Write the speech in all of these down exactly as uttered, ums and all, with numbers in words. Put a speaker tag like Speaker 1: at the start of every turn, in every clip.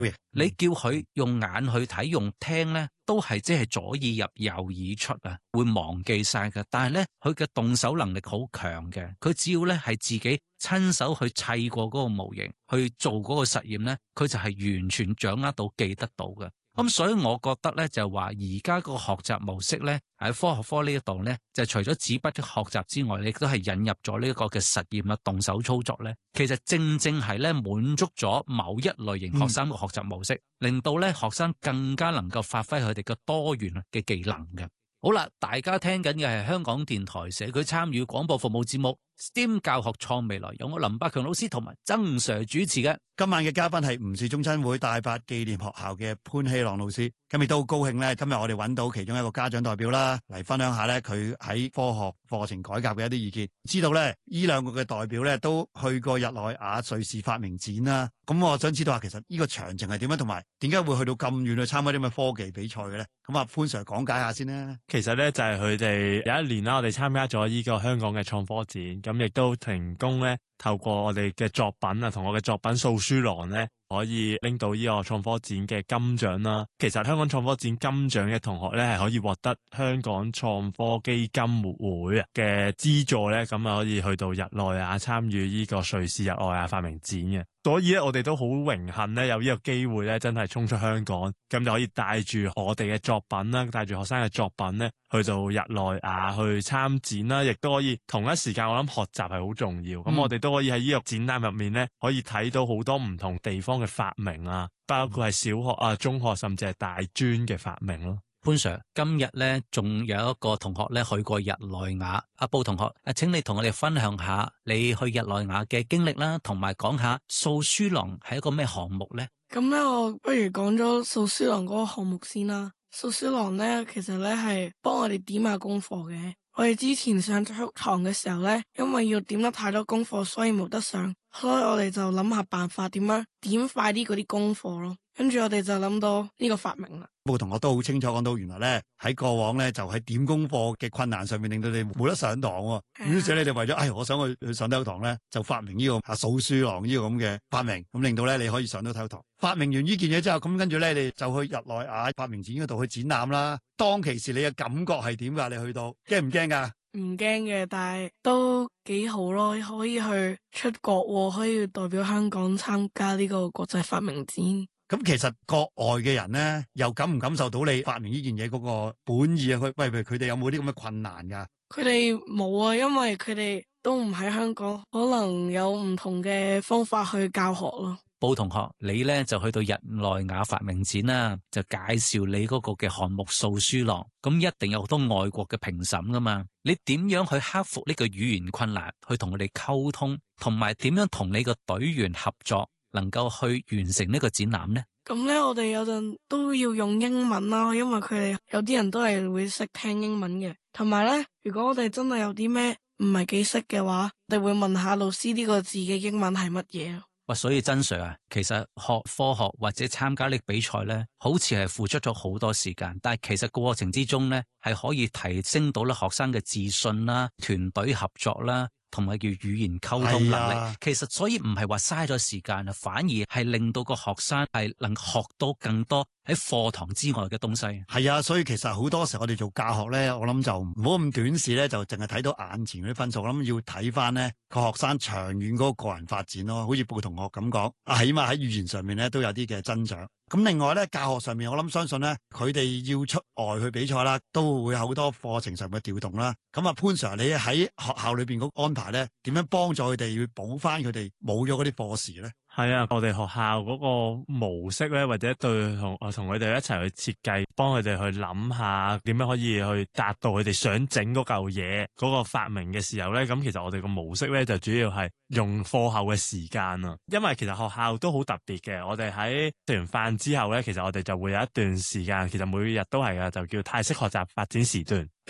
Speaker 1: 你叫佢用眼去睇，用聽咧，都係即係左耳入右耳出啊，會忘記晒嘅。但係咧，佢嘅動手能力好強嘅，佢只要咧係自己親手去砌過嗰個模型，去做嗰個實驗咧，佢就係完全掌握到、記得到嘅。咁所以我覺得咧就話而家個學習模式咧喺科學科呢一度咧，就除咗紙筆嘅學習之外，亦都係引入咗呢一個嘅實驗啊、動手操作咧，其實正正係咧滿足咗某一類型學生嘅學習模式，嗯、令到咧學生更加能夠發揮佢哋嘅多元嘅技能嘅。好啦，大家聽緊嘅係香港電台社區參與廣播服務節目 S T E M 教學創未來，有我林百強老師同埋曾 Sir 主持嘅。
Speaker 2: 今晚嘅嘉賓係吳氏宗親會大八紀念學校嘅潘希朗老師。咁亦都好高興咧，今日我哋揾到其中一個家長代表啦，嚟分享下咧佢喺科學課程改革嘅一啲意見。知道咧，呢兩個嘅代表咧都去過日內瓦瑞士發明展啦。咁我想知道下，其實呢個詳情係點樣，同埋點解會去到咁遠去參加啲咁嘅科技比賽嘅咧？咁啊，潘 Sir 講解下先啦。
Speaker 3: 其實咧就係佢哋有一年啦，我哋參加咗呢個香港嘅創科展，咁亦都成功咧透過我哋嘅作品啊，同我嘅作品掃書郎咧，可以拎到呢個創科展嘅金獎啦。其實香港創科展金獎嘅同學咧，係可以獲得香港創科基金會嘅資助咧，咁啊可以去到日內瓦參與呢個瑞士日內瓦發明展嘅。所以咧，我哋都好榮幸咧，有呢個機會咧，真係衝出香港，咁就可以帶住我哋嘅作品啦，帶住學生嘅作品咧，去到日內瓦去參展啦，亦都可以同一時間，我諗學習係好重要。咁、嗯、我哋都可以喺呢個展覽入面咧，可以睇到好多唔同地方嘅發明啊，包括係小學啊、中學甚至係大專嘅發明咯。
Speaker 1: 潘 Sir， 今日咧仲有一個同學咧去過日內瓦，阿布同學，誒，請你同我哋分享下你去日內瓦嘅經歷啦，同埋講下掃書郎係一個咩項目咧？
Speaker 4: 咁咧，我不如講咗掃書郎嗰個項目先啦。掃書郎咧，其實咧係幫我哋點下功課嘅。我哋之前上堂嘅時候咧，因為要點得太多功課，所以冇得上，所以我哋就諗下辦法點樣點快啲嗰啲功課咯。跟住我哋就諗到呢個發明啦。
Speaker 2: 布同學都好清楚講到，原來咧喺過往咧就喺點功課嘅困難上面，令到你冇得上堂喎。於是你哋為咗，哎，我想去去上體育堂咧，就發明呢個啊掃書郎呢個咁嘅發明，咁令到咧你可以上到體育堂。發明完呢件嘢之後，咁跟住咧你就去日內瓦發明展嗰度去展覽啦。當其時你嘅感覺係點噶？你去到驚唔驚噶？
Speaker 4: 唔驚嘅，但係都幾好咯，可以去出國，可以代表香港參加呢個國際發明展。
Speaker 2: 咁其實國外嘅人咧，又感唔感受到你發明呢件嘢嗰個本意啊？佢喂喂，佢哋有冇啲咁嘅困難噶？
Speaker 4: 佢哋冇啊，因為佢哋都唔喺香港，可能有唔同嘅方法去教學咯。
Speaker 1: 布同學，你咧就去到日內瓦發明展啦，就介紹你嗰個嘅項目掃書郎，咁一定有好多外國嘅評審噶嘛？你點樣去克服呢個語言困難，去同佢哋溝通，同埋點樣同你個隊員合作？能夠去完成呢個展覽呢？
Speaker 4: 咁咧，我哋有陣都要用英文啦，因為佢哋有啲人都係會識聽英文嘅。同埋咧，如果我哋真係有啲咩唔係幾識嘅話，我哋會問下老師呢個字嘅英文係乜嘢。
Speaker 1: 哇！所以曾 Sir 啊，其實學科學或者參加呢個比賽咧，好似係付出咗好多時間，但係其實過程之中咧，係可以提升到咧學生嘅自信啦、團隊合作啦，同埋叫語言溝通能力。啊、其實所以唔係話嘥咗時間啊，反而係令到個學生係能學到更多喺課堂之外嘅東西。
Speaker 2: 係啊，所以其實好多時候我哋做教學咧，我諗就唔好咁短視咧，就淨係睇到眼前嗰啲分數。我諗要睇翻咧個學生長遠嗰個個人發展咯。好似布同學咁講，啊，起碼喺語言上面咧都有啲嘅增長。咁另外咧，教學上面我諗相信咧，佢哋要出外去比賽啦，都會有好多課程上嘅調動啦。咁啊，潘 Sir，你喺學校裏邊嗰個安排咧，點樣幫助佢哋要補翻佢哋冇咗嗰啲課時咧？
Speaker 3: 係啊，我哋學校嗰個模式咧，或者對同同佢哋一齊去設計，幫佢哋去諗下點樣可以去達到佢哋想整嗰嚿嘢嗰個發明嘅時候咧，咁其實我哋個模式咧就主要係用課後嘅時間啊，因為其實學校都好特別嘅，我哋喺食完飯之後咧，其實我哋就會有一段時間，其實每日都係噶，就叫泰式學習發展時段。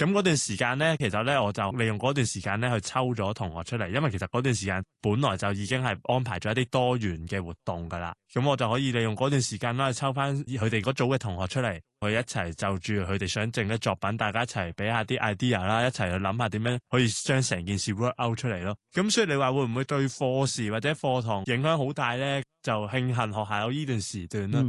Speaker 3: 咁嗰段時間咧，其實咧我就利用嗰段時間咧去抽咗同學出嚟，因為其實嗰段時間本來就已經係安排咗一啲多元嘅活動噶啦，咁我就可以利用嗰段時間啦，去抽翻佢哋嗰組嘅同學出嚟，去一齊就住佢哋想整嘅作品，大家一齊俾下啲 idea 啦，一齊去諗下點樣可以將成件事 work out 出嚟咯。咁所以你話會唔會對課時或者課堂影響好大咧？就慶幸學校有呢段時段啦。